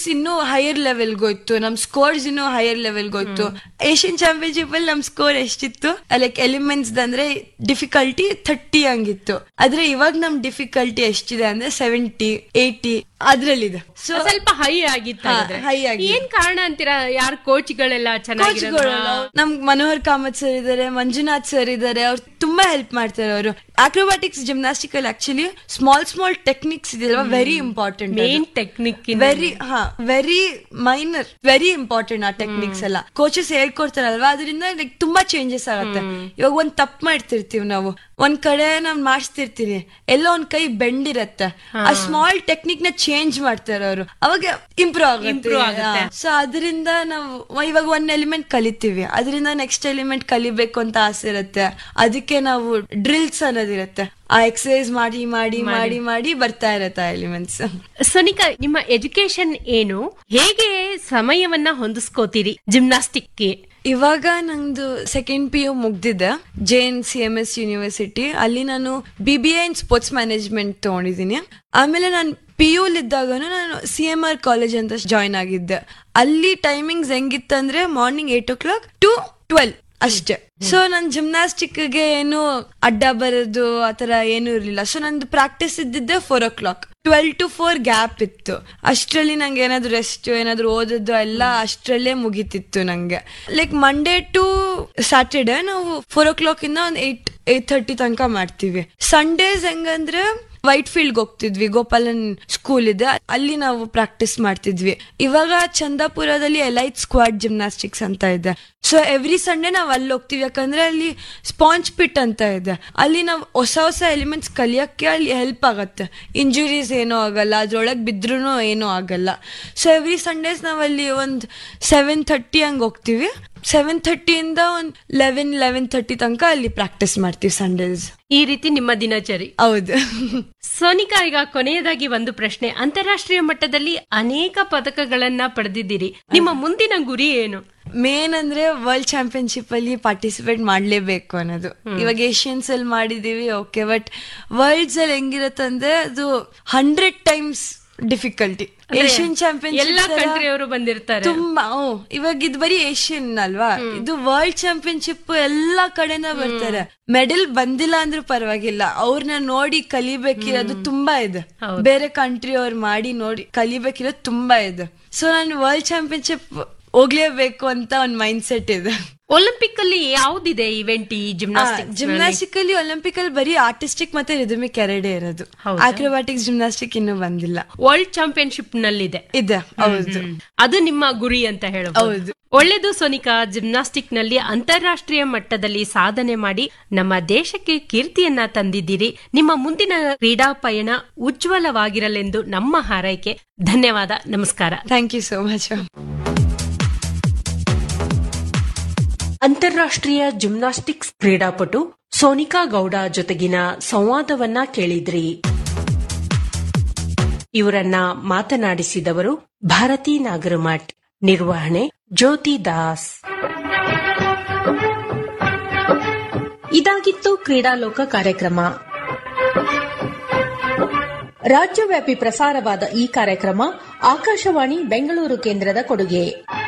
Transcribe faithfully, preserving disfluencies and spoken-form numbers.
Acrobatics ಇನ್ನೂ higher ಲೆವೆಲ್ಗೆ ಹೋಯ್ತು, ನಮ್ ಸ್ಕೋರ್ಸ್ ಇನ್ನೂ ಹೈಯರ್ ಲೆವೆಲ್ಗೆ ಹೋಯ್ತು. ಏಷ್ಯನ್ ಚಾಂಪಿಯನ್ಶಿಪ್ ಅಲ್ಲಿ ನಮ್ ಸ್ಕೋರ್ ಎಷ್ಟಿತ್ತು ಲೈಕ್ ಎಲಿಮೆಂಟ್ಸ್ ಅಂದ್ರೆ ಡಿಫಿಕಲ್ಟಿ ಥರ್ಟಿ ಹಂಗಿತ್ತು. ಆದ್ರೆ ಇವಾಗ ನಮ್ ಡಿಫಿಕಲ್ಟಿ ಎಷ್ಟಿದೆ ಅಂದ್ರೆ ಸೆವೆಂಟಿ ಏಯ್ಟಿ ಅದ್ರಲ್ಲಿದೆ. ಸೊ ಸ್ವಲ್ಪ ಹೈ ಆಗಿತ್ತು. ಹೈ ಆಗಿ ಏನ್ ಕಾರಣ ಅಂತೀರಾ? ಯಾರು ಕೋಚ್ಗಳೆಲ್ಲ ಚೆನ್ನಾಗಿ? ನಮ್ ಮನೋಹರ್ ಕಾಮತ್ ಸರ್ ಇದಾರೆ, ಮಂಜುನಾಥ್ ಸರ್ ಇದಾರೆ, ಅವ್ರು ತುಂಬಾ ಹೆಲ್ಪ್ ಮಾಡ್ತಾರೆ. ಅವರು ಅಕ್ರೋಬ್ಯಾಟಿಕ್ಸ್ ಜಿಮ್ನಾಸ್ಟಿಕ್ ಅಲ್ಲಿ ಆಕ್ಚುಲಿ ಸ್ಮಾಲ್ ಸ್ಮಾಲ್ ಟೆಕ್ನಿಕ್ಸ್ ಇದೆಯಲ್ವಾ, very important. Main technique very ಹಾ ವೆರಿ ಮೈನರ್, ವೆರಿ ಇಂಪಾರ್ಟೆಂಟ್. ಆ ಟೆಕ್ನಿಕ್ಸ್ ಎಲ್ಲ ಕೋಚಸ್ ಹೇಳ್ಕೊಡ್ತಾರಲ್ವಾ, ಅದರಿಂದ ಲೈಕ್ ತುಂಬಾ ಚೇಂಜಸ್ ಆಗುತ್ತೆ. ಇವಾಗ ಒಂದ್ ತಪ್ಪು ಮಾಡ್ತಿರ್ತೀವಿ ನಾವು, ಒಂದ್ ಕಡೆ ನಾವ್ ಮಾಡಿಸ್ತಿರ್ತೀವಿ, ಎಲ್ಲ ಒಂದ್ ಕೈ ಬೆಂಡ್ ಇರತ್ತೆ, ಆ ಸ್ಮಾಲ್ ಟೆಕ್ನಿಕ್ ನ ಚೇಂಜ್ ಮಾಡ್ತಾರೆ ಅವರು, ಅವಾಗ ಇಂಪ್ರೂವ್ ಆಗುತ್ತೆ. ಸೊ ಅದರಿಂದ ನಾವು ಇವಾಗ ಒಂದ್ ಎಲಿಮೆಂಟ್ ಕಲಿತೀವಿ, ಅದರಿಂದ ನೆಕ್ಸ್ಟ್ ಎಲಿಮೆಂಟ್ ಕಲಿಬೇಕು ಅಂತ ಆಸೆ ಇರುತ್ತೆ. ಅದಕ್ಕೆ ನಾವು ಡ್ರಿಲ್ಸ್ ಅನ್ನೋದಿರುತ್ತೆ, ಆ ಎಕ್ಸರ್ಸೈಸ್ ಮಾಡಿ ಮಾಡಿ ಮಾಡಿ ಮಾಡಿ ಬರ್ತಾ ಇರತ್ತೆ ಎಲಿಮೆಂಟ್ಸ್. ಸೋನಿಕಾ, ನಿಮ್ಮ ಎಜುಕೇಶನ್ ಏನು? ಹೇಗೆ ಸಮಯವನ್ನ ಹೊಂದಿಸ್ಕೋತೀರಿ ಜಿಮ್ನಾಸ್ಟಿಕ್ಗೆ? ಇವಾಗ ನಂದು ಸೆಕೆಂಡ್ ಪಿ ಯು ಮುಗ್ದಿದೆ J N C M S university ಅಲ್ಲಿ. ನಾನು B B A in sports management ತಗೊಂಡಿದ್ದೀನಿ. ಆಮೇಲೆ ನಾನು ಪಿ ಯು ಇದ್ದಾಗನು ನಾನು ಸಿ ಎಂ ಆರ್ ಕಾಲೇಜ್ ಅಂತ ಜಾಯ್ನ್ ಆಗಿದ್ದೆ. ಅಲ್ಲಿ timings ಹೆಂಗಿತ್ತಂದ್ರೆ morning eight O clock to twelve ಅಷ್ಟೇ. ಸೊ ನನ್ ಜಿಮ್ನಾಸ್ಟಿಕ್ ಗೆ ಏನು ಅಡ್ಡ ಬರೋದು ಆತರ ಏನು ಇರ್ಲಿಲ್ಲ. ಸೊ ನಂದು ಪ್ರಾಕ್ಟೀಸ್ ಇದ್ದಿದ್ದೆ four O clock, twelve to four gap ಇತ್ತು. ಅಷ್ಟ್ರಲ್ಲಿ ನಂಗೆ ಏನಾದ್ರು ರೆಸ್ಟ್ ಏನಾದ್ರು ಓದೋದು ಎಲ್ಲ ಅಷ್ಟ್ರಲ್ಲೇ ಮುಗಿತಿತ್ತು ನಂಗೆ. ಲೈಕ್ ಮಂಡೇ ಟು ಸ್ಯಾಟರ್ಡೆ ನಾವು ಫೋರ್ ಓ ಕ್ಲಾಕ್ ಇಂದ ಒಂದ್ ಏಟ್ ಏಟ್ ಥರ್ಟಿ ತನಕ ಮಾಡ್ತೀವಿ. ಸಂಡೇಸ್ ಹೆಂಗಂದ್ರೆ ವೈಟ್ ಫೀಲ್ಡ್ ಹೋಗ್ತಿದ್ವಿ, ಗೋಪಾಲನ್ ಸ್ಕೂಲ್ ಇದೆ, ಅಲ್ಲಿ ನಾವು ಪ್ರಾಕ್ಟೀಸ್ ಮಾಡ್ತಿದ್ವಿ. ಇವಾಗ ಚಂದಾಪುರದಲ್ಲಿ ಎಲೈಟ್ ಸ್ಕ್ವಾಡ್ ಜಿಮ್ನಾಸ್ಟಿಕ್ಸ್ ಅಂತ ಇದೆ. ಸೊ ಎವ್ರಿ ಸಂಡೇ ನಾವ್ ಅಲ್ಲಿ ಹೋಗ್ತಿವಿ, ಯಾಕಂದ್ರೆ ಅಲ್ಲಿ ಸ್ಪಾಂಜ್ ಪಿಟ್ ಅಂತ ಇದೆ. ಅಲ್ಲಿ ನಾವು ಹೊಸ ಹೊಸ ಎಲಿಮೆಂಟ್ಸ್ ಕಲಿಯಕ್ಕೆ ಅಲ್ಲಿ ಹೆಲ್ಪ್ ಆಗತ್ತೆ. ಇಂಜುರೀಸ್ ಏನೂ ಆಗಲ್ಲ, ಅದ್ರೊಳಗೆ ಬಿದ್ರೂ ಏನೂ ಆಗಲ್ಲ. ಸೊ ಎವ್ರಿ ಸಂಡೇಸ್ ನಾವ್ ಅಲ್ಲಿ ಒಂದ್ ಸೆವೆನ್ ಥರ್ಟಿ ಹಂಗ್ ಹೋಗ್ತಿವಿ. ಸೆವೆನ್ ಥರ್ಟಿಯಿಂದ ಒಂದ್ ಲೆವೆನ್ ಲೆವೆನ್ ಥರ್ಟಿ ತನಕ ಅಲ್ಲಿ ಪ್ರಾಕ್ಟೀಸ್ ಮಾಡ್ತೀವಿ ಸಂಡೇಸ್. ಈ ರೀತಿ ನಿಮ್ಮ ದಿನಚರಿ. ಹೌದು. ಸೋನಿಕಾ, ಈಗ ಕೊನೆಯದಾಗಿ ಒಂದು ಪ್ರಶ್ನೆ. ಅಂತಾರಾಷ್ಟ್ರೀಯ ಮಟ್ಟದಲ್ಲಿ ಅನೇಕ ಪದಕಗಳನ್ನ ಪಡೆದಿದ್ದೀರಿ, ನಿಮ್ಮ ಮುಂದಿನ ಗುರಿ ಏನು? ಮೇನ್ ಅಂದ್ರೆ ವರ್ಲ್ಡ್ ಚಾಂಪಿಯನ್ಶಿಪ್ ಅಲ್ಲಿ ಪಾರ್ಟಿಸಿಪೇಟ್ ಮಾಡ್ಲೇಬೇಕು ಅನ್ನೋದು. ಇವಾಗ ಏಷ್ಯನ್ಸ್ ಅಲ್ಲಿ ಮಾಡಿದೀವಿ, ಓಕೆ, ಬಟ್ ವರ್ಲ್ಡ್ಸ್ ಅಲ್ಲಿ ಹೆಂಗಿರತ್ತಂದ್ರೆ ಅದು hundred times difficulty. Asian championship ಎಲ್ಲ ಕಂಟ್ರಿಯವರು ಬಂದಿರ್ತಾರೆ ತುಂಬಾ. ಇವಾಗ ಇದು ಬರೀ ಏಷ್ಯನ್ ಅಲ್ವಾ, ಇದು ವರ್ಲ್ಡ್ ಚಾಂಪಿಯನ್ಶಿಪ್ ಎಲ್ಲಾ ಕಡೆನ ಬರ್ತಾರೆ. ಮೆಡಲ್ ಬಂದಿಲ್ಲ ಅಂದ್ರೂ ಪರವಾಗಿಲ್ಲ, ಅವ್ರನ್ನ ನೋಡಿ ಕಲಿಬೇಕಿರೋದು ತುಂಬಾ ಇದೆ. ಬೇರೆ ಕಂಟ್ರಿ ಅವ್ರು ಮಾಡಿ ನೋಡಿ ಕಲಿಬೇಕಿರೋದು ತುಂಬಾ ಇದೆ. ಸೊ ನಾನು ವರ್ಲ್ಡ್ ಚಾಂಪಿಯನ್ಶಿಪ್ ಹೋಗ್ಲೇಬೇಕು ಅಂತ ಒಂದ್ ಮೈಂಡ್ ಸೆಟ್ ಇದೆ. ಒಲಿಂಪಿಕ್ ಅಲ್ಲಿ ಯಾವ್ದಿದೆ ಇವೆಂಟ್? ಈ ಜಿಮ್ನಾಸ್ಟಿಕ್ ಜಿಮ್ನಾಸ್ಟಿಕ್ ಅಲ್ಲಿ ಒಲಿಂಪಿಕ್ ಅಲ್ಲಿ ಬರೀ ಆರ್ಟಿಸ್ಟಿಕ್ ಮತ್ತೆ ರಿದಮಿಕ್ ಎರಡೇ ಇರೋದು. ಅಕ್ರೋಬ್ಯಾಟಿಕ್ಸ್ ಜಿಮ್ನಾಸ್ಟಿಕ್ ಇನ್ನೂ ಬಂದಿಲ್ಲ. ವರ್ಲ್ಡ್ ಚಾಂಪಿಯನ್ಶಿಪ್ ನಲ್ಲಿದೆ ಇದೆ. ಹೌದು, ಅದು ನಿಮ್ಮ ಗುರಿ ಅಂತ ಹೇಳಬಹುದು. ಒಳ್ಳೆದು ಸೋನಿಕಾ, ಜಿಮ್ನಾಸ್ಟಿಕ್ ನಲ್ಲಿ ಅಂತಾರಾಷ್ಟ್ರೀಯ ಮಟ್ಟದಲ್ಲಿ ಸಾಧನೆ ಮಾಡಿ ನಮ್ಮ ದೇಶಕ್ಕೆ ಕೀರ್ತಿಯನ್ನ ತಂದಿದ್ದೀರಿ. ನಿಮ್ಮ ಮುಂದಿನ ಕ್ರೀಡಾ ಪಯಣ ಉಜ್ವಲವಾಗಿರಲೆಂದು ನಮ್ಮ ಹಾರೈಕೆ. ಧನ್ಯವಾದ, ನಮಸ್ಕಾರ. Thank you so much. ಅಂತಾರಾಷ್ಟ್ರೀಯ ಜಿಮ್ನಾಸ್ಟಿಕ್ಸ್ ಕ್ರೀಡಾಪಟು ಸೋನಿಕಾ ಗೌಡ ಜೊತೆಗಿನ ಸಂವಾದವನ್ನ ಕೇಳಿದ್ರಿ. ಇವರನ್ನ ಮಾತನಾಡಿಸಿದವರು ಭಾರತಿ ನಾಗರಮಠ್. ನಿರ್ವಹಣೆ ಜ್ಯೋತಿ ದಾಸ್. ಇದಾಗಿತ್ತು ಕ್ರೀಡಾಲೋಕ ಕಾರ್ಯಕ್ರಮ. ರಾಜ್ಯವ್ಯಾಪಿ ಪ್ರಸಾರವಾದ ಈ ಕಾರ್ಯಕ್ರಮ ಆಕಾಶವಾಣಿ ಬೆಂಗಳೂರು ಕೇಂದ್ರದ ಕೊಡುಗೆ.